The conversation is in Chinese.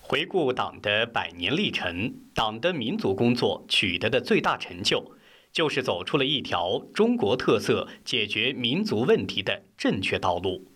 回顾党的100年历程，党的民族工作取得的最大成就，就是走出了一条中国特色解决民族问题的正确道路。